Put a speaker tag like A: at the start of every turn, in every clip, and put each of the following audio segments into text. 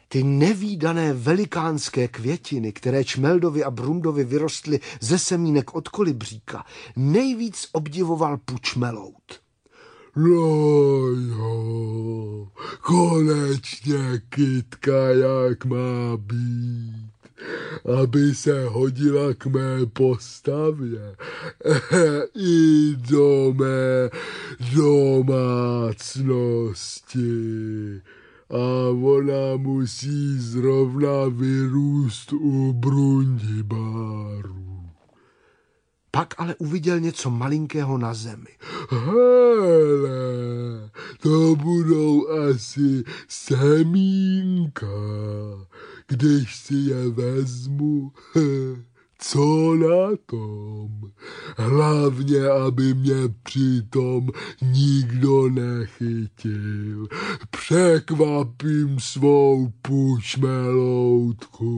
A: Ty nevídané velikánské květiny, které Čmeldovi a Brundovi vyrostly ze semínek od kolibříka, nejvíc obdivoval Pučmelout.
B: No jo, konečně kytka, jak má být, aby se hodila k mé postavě i do mé domácnosti. A ona musí zrovna vyrůst u Brundibáru.
A: Pak ale uviděl něco malinkého na zemi.
B: Hele, to budou asi semínka, když si je vezmu. Co na tom? Hlavně, aby mě přitom nikdo nechytil. Překvapím svou Pučmeloutku.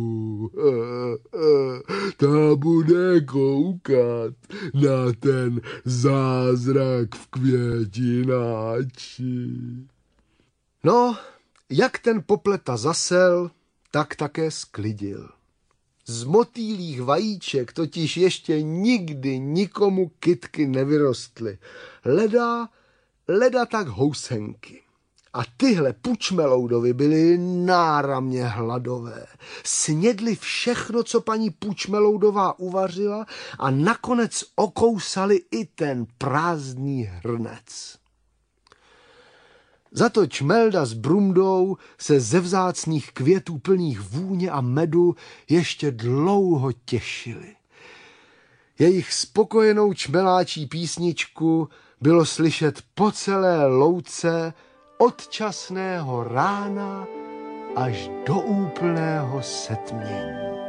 B: Ta bude koukat na ten zázrak v květináči.
A: No, jak ten popleta zasel, tak také sklidil. Z motýlích vajíček totiž ještě nikdy nikomu kytky nevyrostly. Leda tak housenky. A tyhle Pučmeloudovi byly náramně hladové. Snědli všechno, co paní Pučmeloudová uvařila a nakonec okousali i ten prázdný hrnec. Zato Čmelda s Brundou se ze vzácných květů plných vůně a medu ještě dlouho těšili. Jejich spokojenou čmeláčí písničku bylo slyšet po celé louce od časného rána až do úplného setmění.